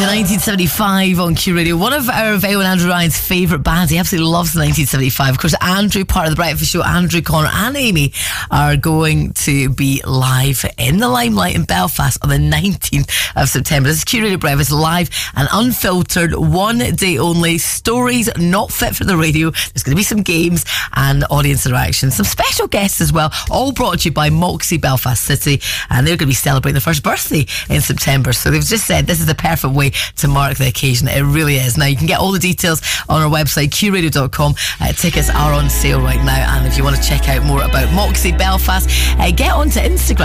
1975 on Q Radio. One of our Vale and Andrew Ryan's favourite bands. He absolutely loves 1975. Of course, Andrew, part of the Breakfast Show, Andrew, Connor and Amy are going to be live in the Limelight in Belfast on the 19th of September. This is Q Radio Breakfast, live and unfiltered, one day only. Stories not fit for the radio. There's going to be some games and audience interaction. Some special guests as well, all brought to you by Moxie Belfast City. And they're going to be celebrating their first birthday in September. So they've just said this is the perfect way to mark the occasion. It really is. Now you can get all the details on our website, qradio.com. Tickets are on sale right now, and if you want to check out more about Moxie Belfast, get onto Instagram